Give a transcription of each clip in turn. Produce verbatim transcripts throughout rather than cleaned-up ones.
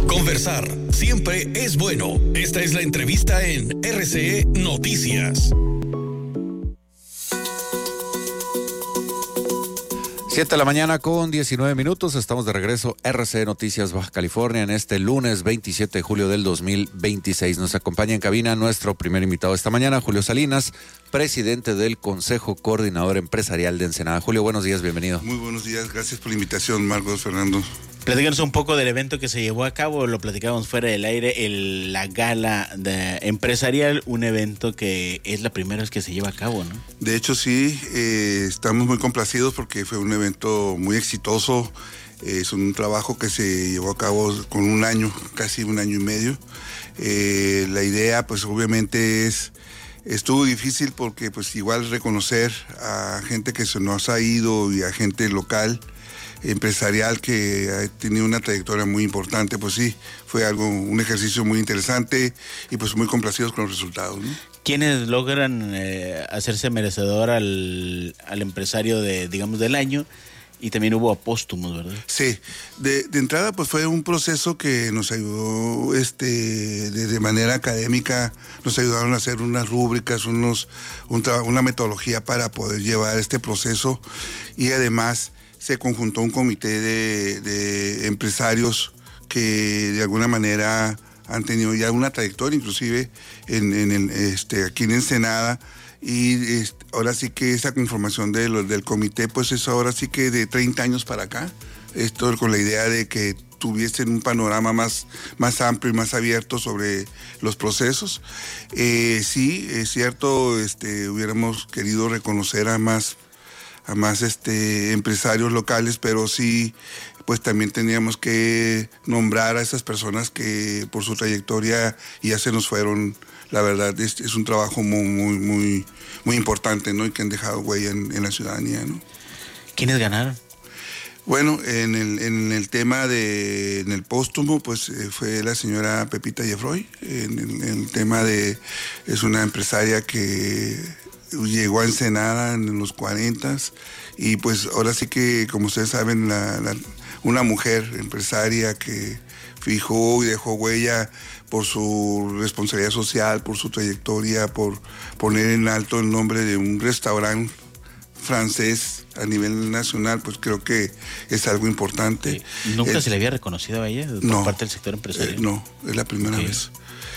Conversar siempre es bueno. Esta es la entrevista en R C E Noticias. siete de la mañana con diecinueve minutos, estamos de regreso R C E Noticias Baja California en este lunes veintisiete de julio del dos mil veintiséis. Nos acompaña en cabina nuestro primer invitado esta mañana, Julio Salinas, presidente del Consejo Coordinador Empresarial de Ensenada. Julio, buenos días, bienvenido. Muy buenos días, gracias por la invitación, Marcos, Fernando. Platícanos un poco del evento que se llevó a cabo, lo platicábamos fuera del aire, el, la gala de empresarial, un evento que es la primera vez que se lleva a cabo, ¿no? De hecho, sí, eh, estamos muy complacidos porque fue un evento muy exitoso, eh, es un trabajo que se llevó a cabo con un año, casi un año y medio. Eh, la idea, pues obviamente es, estuvo difícil porque pues igual reconocer a gente que se nos ha ido y a gente local, empresarial que ha tenido una trayectoria muy importante, pues sí, fue algo, un ejercicio muy interesante y pues muy complacidos con los resultados, ¿no? ¿Quiénes logran eh, hacerse merecedor al, al empresario de, digamos, del año? Y también hubo póstumos, ¿verdad? Sí, de, de entrada pues fue un proceso que nos ayudó este, de, de manera académica, nos ayudaron a hacer unas rúbricas, unos, un tra- una metodología para poder llevar este proceso y además se conjuntó un comité de, de empresarios que de alguna manera han tenido ya una trayectoria, inclusive en, en el, este, aquí en Ensenada, y este, ahora sí que esa conformación de los, del comité, pues es ahora sí que de treinta años para acá, esto con la idea de que tuviesen un panorama más, más amplio y más abierto sobre los procesos. Eh, sí, es cierto, este, hubiéramos querido reconocer a más a más este, empresarios locales, pero sí, pues también teníamos que nombrar a esas personas que por su trayectoria ya se nos fueron. La verdad, es, es un trabajo muy, muy, muy, muy importante, ¿no? Y que han dejado huella en, en la ciudadanía, ¿no? ¿Quiénes ganaron? Bueno, en el, en el tema de, en el póstumo, pues eh, fue la señora Pepita Yefroy. En el, en el tema de, es una empresaria que llegó a Ensenada en los cuarentas y pues ahora sí que, como ustedes saben, la, la, una mujer empresaria que fijó y dejó huella por su responsabilidad social, por su trayectoria, por poner en alto el nombre de un restaurante francés a nivel nacional, pues creo que es algo importante. ¿Nunca es, se le había reconocido a ella por no, parte del sector empresarial? Eh, no, es la primera okay. vez.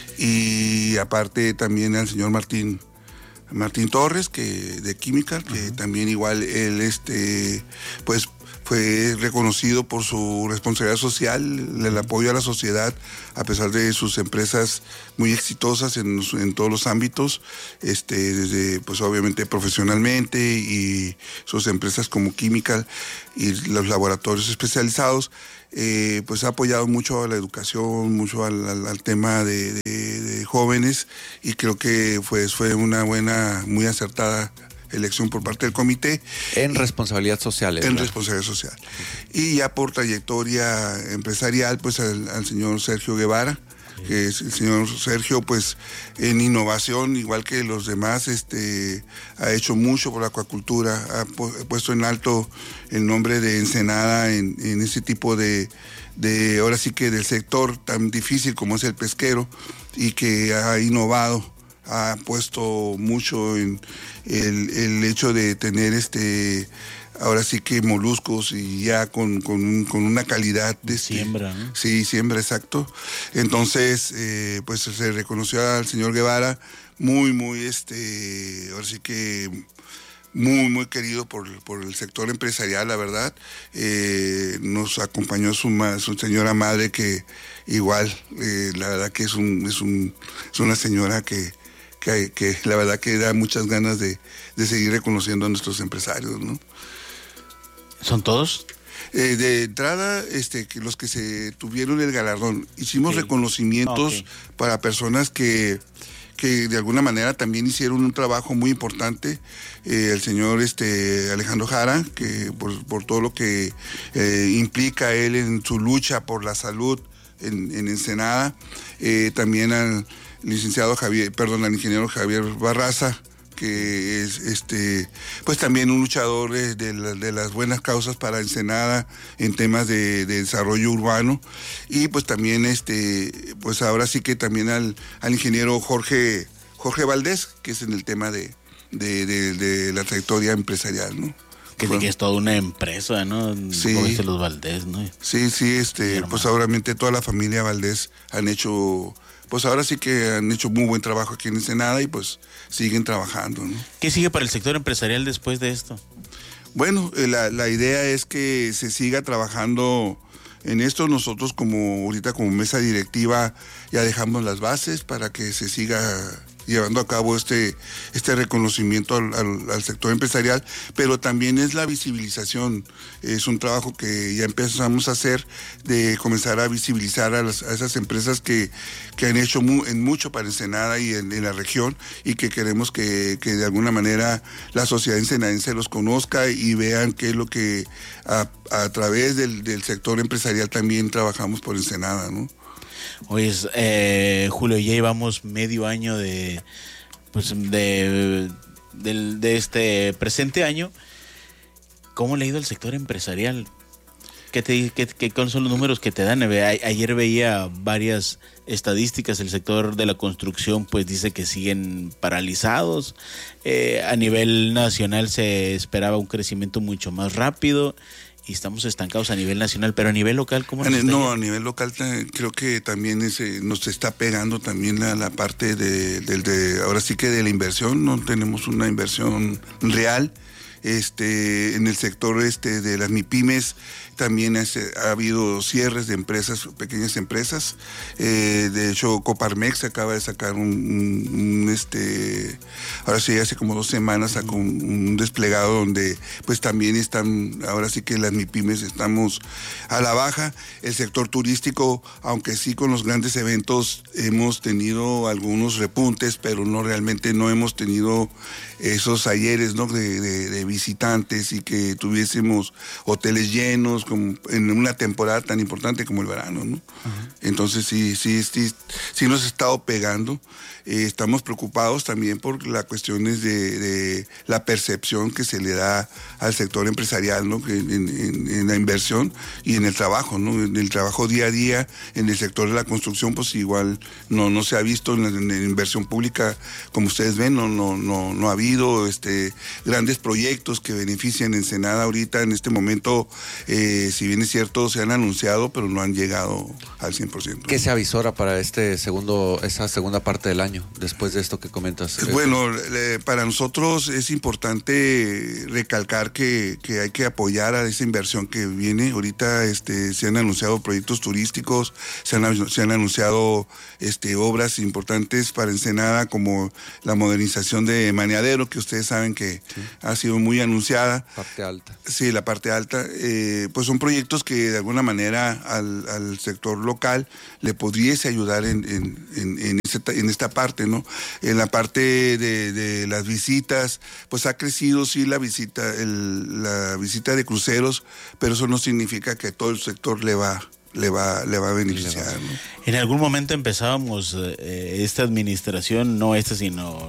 Y aparte también al señor Martín Martín Torres, que de Química, que uh-huh. también igual él este pues fue reconocido por su responsabilidad social, el apoyo a la sociedad, a pesar de sus empresas muy exitosas en, en todos los ámbitos, este, desde pues obviamente profesionalmente y sus empresas como Química y los laboratorios especializados. Eh, pues ha apoyado mucho a la educación, mucho al, al, al tema de, de, de jóvenes y creo que pues, fue una buena, muy acertada elección por parte del comité. En responsabilidad social. En ¿verdad? responsabilidad social. Y ya por trayectoria empresarial, pues al, al señor Sergio Guevara, que es el señor Sergio, pues en innovación, igual que los demás, este, ha hecho mucho por la acuacultura, ha pu- puesto en alto el nombre de Ensenada en, en ese tipo de, de, ahora sí que del sector tan difícil como es el pesquero, y que ha innovado, ha puesto mucho en el, el hecho de tener este... ahora sí que moluscos y ya con, con, con una calidad de este, siembra, ¿no? Sí, siembra, exacto. Entonces, eh, pues se reconoció al señor Guevara muy, muy, este, ahora sí que muy, muy querido por, por el sector empresarial, la verdad. Eh, nos acompañó su, su señora madre, que igual, eh, la verdad que es, un, es, un, es una señora que, que, que la verdad que da muchas ganas de, de seguir reconociendo a nuestros empresarios, ¿no? ¿Son todos? Eh, de entrada, este, que los que se tuvieron el galardón. Hicimos okay. reconocimientos okay. para personas que, que de alguna manera también hicieron un trabajo muy importante. Eh, el señor este, Alejandro Jara, que por, por todo lo que eh, implica él en su lucha por la salud en, en Ensenada. Eh, también al licenciado Javier, perdón, al ingeniero Javier Barraza, que es este pues también un luchador de, de, la, de las buenas causas para Ensenada en temas de, de desarrollo urbano, y pues también este pues ahora sí que también al, al ingeniero Jorge Jorge Valdés, que es en el tema de, de, de, de la trayectoria empresarial, ¿no? Que, bueno, que es toda una empresa, ¿no? Sí. Como dice los Valdés, ¿no? Sí, sí, este, pues obviamente toda la familia Valdés han hecho, pues ahora sí que han hecho muy buen trabajo aquí en Ensenada y pues siguen trabajando, ¿no? ¿Qué sigue para el sector empresarial después de esto? Bueno, la, la idea es que se siga trabajando en esto. Nosotros como ahorita como mesa directiva ya dejamos las bases para que se siga llevando a cabo este, este reconocimiento al, al, al sector empresarial, pero también es la visibilización. Es un trabajo que ya empezamos a hacer de comenzar a visibilizar a, las, a esas empresas que, que han hecho mu, en mucho para Ensenada y en, en la región, y que queremos que, que de alguna manera la sociedad ensenadense los conozca y vean qué es lo que a, a través del, del sector empresarial también trabajamos por Ensenada, ¿no? Oye, eh, Julio, ya llevamos medio año de, pues, de, de, de este presente año. ¿Cómo le ha ido el sector empresarial? ¿Qué, te, qué, qué son los números que te dan? Ayer veía varias estadísticas. El sector de la construcción pues dice que siguen paralizados. Eh, a nivel nacional se esperaba un crecimiento mucho más rápido. Y estamos estancados a nivel nacional, pero a nivel local, ¿cómo nos está No, yendo? a nivel local creo que también es, nos está pegando también la, la parte de, de, de, ahora sí que de la inversión. No tenemos una inversión real. Este, en el sector este de las MIPYMES también es, ha habido cierres de empresas, pequeñas empresas. Eh, de hecho, Coparmex acaba de sacar un, un, un este, ahora sí, hace como dos semanas sacó un, un desplegado donde pues también están, ahora sí que las MIPYMES estamos a la baja. El sector turístico, aunque sí con los grandes eventos hemos tenido algunos repuntes, pero no realmente no hemos tenido esos ayeres, ¿no? de, de, de visitantes y que tuviésemos hoteles llenos como en una temporada tan importante como el verano, ¿no? Uh-huh. Entonces sí, sí, sí, sí nos ha estado pegando. Eh, estamos preocupados también por las cuestiones de, de la percepción que se le da al sector empresarial, ¿no? Que en, en, en la inversión y en el trabajo, ¿no? En el trabajo día a día, en el sector de la construcción, pues igual no, no se ha visto en la, en la inversión pública, como ustedes ven, no, no, no, no ha habido este, grandes proyectos que benefician Ensenada ahorita en este momento. Eh, si bien es cierto, se han anunciado, pero no han llegado al cien por ciento. ¿Qué se avisora para este segundo, esa segunda parte del año, después de esto que comentas? Bueno, eh, para nosotros es importante recalcar que, que hay que apoyar a esa inversión que viene. Ahorita este, se han anunciado proyectos turísticos, se han, se han anunciado este, obras importantes para Ensenada, como la modernización de Maniadero, que ustedes saben que sí. ha sido muy anunciada. Parte alta. Sí, la parte alta. Eh, pues son proyectos que de alguna manera al, al sector local le pudiese ayudar en, en, en, en, esta, en esta parte, ¿no? En la parte de, de las visitas, pues ha crecido sí la visita, el, la visita de cruceros, pero eso no significa que todo el sector le va le va le va a beneficiar, ¿no? En algún momento empezábamos eh, esta administración, no esta sino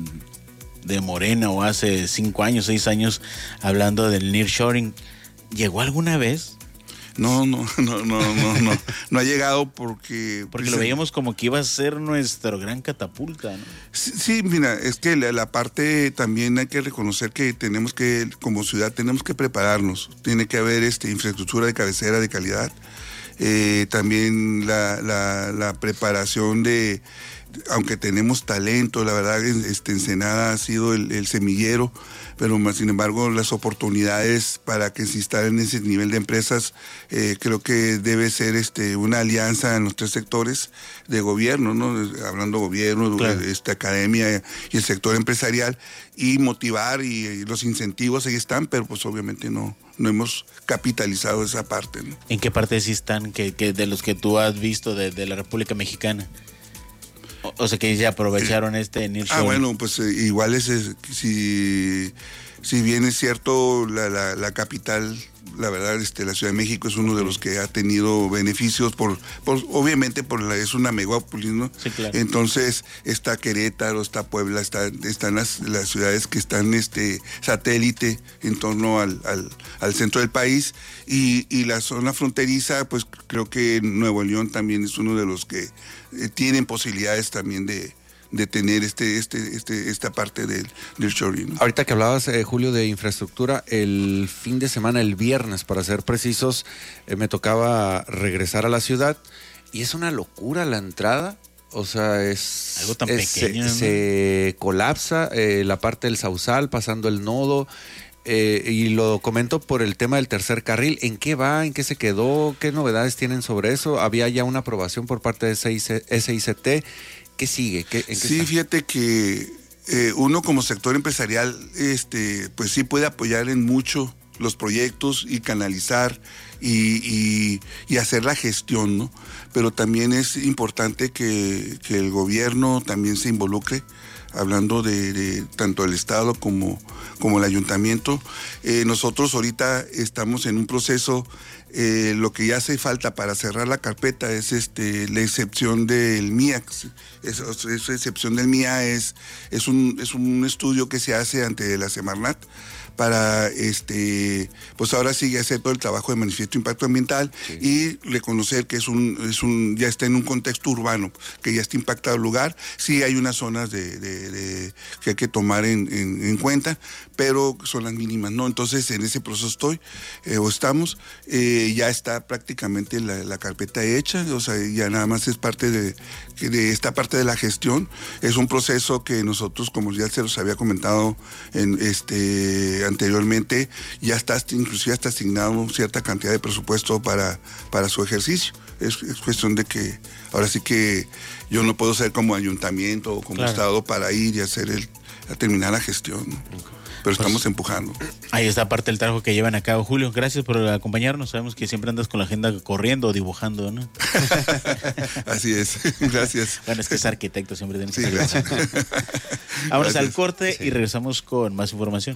de Morena, o hace cinco años, seis años, hablando del nearshoring. ¿Llegó alguna vez? No, no, no, no, no, no, no ha llegado porque... Porque lo veíamos como que iba a ser nuestra gran catapulta, ¿no? Sí, sí, mira, es que la, la parte también hay que reconocer que tenemos que, como ciudad, tenemos que prepararnos. Tiene que haber este, infraestructura de cabecera de calidad. Eh, también la, la, la preparación de... Aunque tenemos talento, la verdad, este, Ensenada ha sido el, el semillero, pero más sin embargo las oportunidades para que se instalen ese nivel de empresas, eh, creo que debe ser este, una alianza en los tres sectores de gobierno, ¿no? Hablando gobierno, claro. este, academia y el sector empresarial, y motivar y, y los incentivos ahí están, pero pues obviamente no, no hemos capitalizado esa parte, ¿no? ¿En qué parte sí están que, que de los que tú has visto de, de la República Mexicana? O, o sea que ya aprovecharon eh, este nearshoring. Ah, bueno, pues eh, igual es, es si, si bien es cierto la, la, la capital la verdad, este, la Ciudad de México es uno de los que ha tenido beneficios por, por obviamente, por la, es una megópolis, ¿no? Sí, claro. Entonces, está Querétaro, está Puebla, está, están las, las ciudades que están este, satélite en torno al, al, al centro del país, y, y la zona fronteriza, pues creo que Nuevo León también es uno de los que eh, tienen posibilidades también de de tener este, este, este, esta parte del, del shoring, ¿no? Ahorita que hablabas, eh, Julio, de infraestructura, el fin de semana, el viernes, para ser precisos, eh, me tocaba regresar a la ciudad y es una locura la entrada. O sea, es... Algo tan es, pequeño, se, ¿no? se colapsa eh, la parte del Sausal, pasando el nodo. Eh, y lo comento por el tema del tercer carril. ¿En qué va? ¿En qué se quedó? ¿Qué novedades tienen sobre eso? Había ya una aprobación por parte de S I C T. ¿Qué sigue? ¿Qué, en qué sí, está? Fíjate que eh, uno como sector empresarial, este, pues sí puede apoyar en mucho los proyectos y canalizar y, y, y hacer la gestión, ¿no? Pero también es importante que, que el gobierno también se involucre, hablando de, de tanto el Estado como, como el Ayuntamiento. Eh, nosotros ahorita estamos en un proceso. Eh, lo que ya hace falta para cerrar la carpeta es este la excepción del M I A. Esa, esa excepción del M I A es, es, un, es un estudio que se hace ante la Semarnat para, este pues ahora sí hacer todo el trabajo de manifiesto de impacto ambiental, sí, y reconocer que es un, es un ya está en un contexto urbano, que ya está impactado el lugar. Sí hay unas zonas de, de, de que hay que tomar en, en, en cuenta, pero son las mínimas, ¿no? Entonces, en ese proceso estoy, eh, o estamos, eh, ya está prácticamente la, la carpeta hecha, o sea, ya nada más es parte de, de esta parte de la gestión. Es un proceso que nosotros, como ya se los había comentado en este anteriormente, ya está, inclusive está asignado cierta cantidad de presupuesto para, para su ejercicio. Es, es cuestión de que, ahora sí que yo no puedo ser como ayuntamiento o como claro. Estado para ir y hacer el, a terminar la gestión, ¿no? Okay. Pero estamos pues, empujando. Ahí está parte del trabajo que llevan a cabo. Julio, gracias por acompañarnos. Sabemos que siempre andas con la agenda corriendo o dibujando, ¿no? Así es, gracias. Bueno, es que es arquitecto, siempre tienes sí, que gracias. Vámonos al corte sí. y regresamos con más información.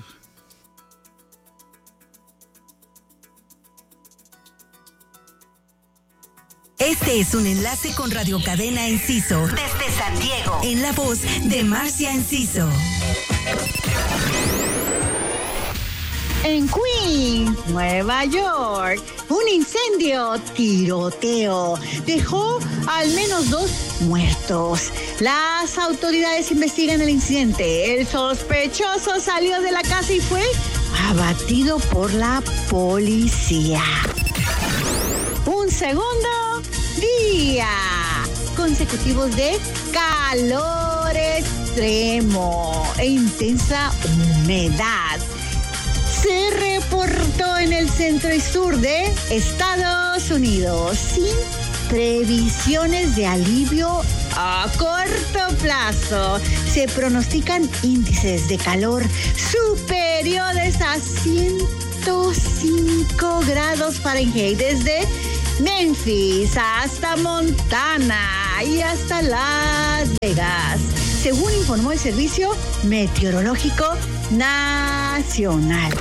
Este es un enlace con Radio Cadena Enciso desde San Diego, en la voz de Marcia Enciso. En Queens, Nueva York, un incendio tiroteo dejó al menos dos muertos. Las autoridades investigan el incidente. El sospechoso salió de la casa y fue abatido por la policía. Un segundo día consecutivos de calor extremo e intensa humedad se reportó en el centro y sur de Estados Unidos, sin previsiones de alivio a corto plazo. Se pronostican índices de calor superiores a ciento cinco grados Fahrenheit desde Memphis hasta Montana y hasta Las Vegas, según informó el Servicio Meteorológico Nacional.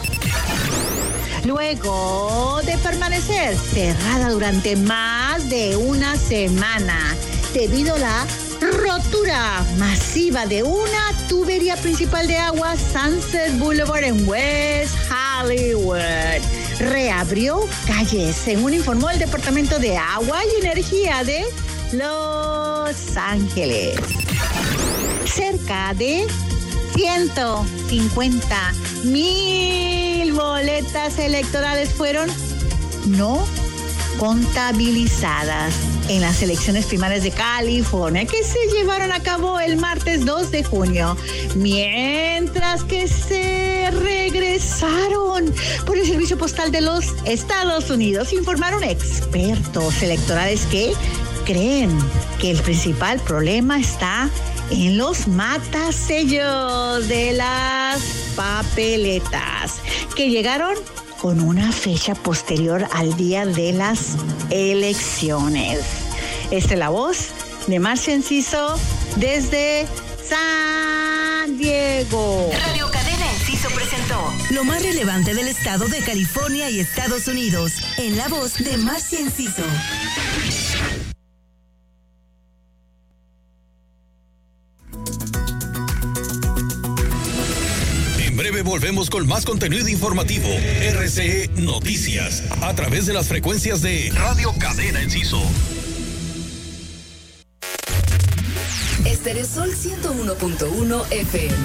Luego de permanecer cerrada durante más de una semana debido a la rotura masiva de una tubería principal de agua, Sunset Boulevard en West Hollywood reabrió calles, según informó el Departamento de Agua y Energía de Los Ángeles. Cerca de ciento cincuenta mil boletas electorales fueron no contabilizadas en las elecciones primarias de California que se llevaron a cabo el martes dos de junio, mientras que se regresaron por el Servicio Postal de los Estados Unidos. Informaron expertos electorales que creen que el principal problema está en los matasellos de las papeletas, que llegaron con una fecha posterior al día de las elecciones. Esta es la voz de Marcia Enciso desde San Diego. Radio Cadena Enciso presenta presentó lo más relevante del estado de California y Estados Unidos, en la voz de Marcia Enciso. En breve volvemos con más contenido informativo. R C E Noticias, a través de las frecuencias de Radio Cadena Enciso. Estereosol ciento uno punto uno F M.